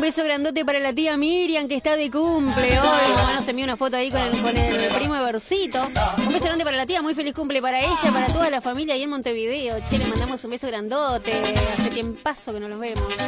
beso grandote para la tía Miriam, que está de cumple hoy. Bueno, se envió una foto ahí con el primo de Versito. Un beso grande para la tía, muy feliz cumple para ella, para toda la familia ahí en Montevideo. Che, le mandamos un beso grandote. Hace tiempazo que no los vemos.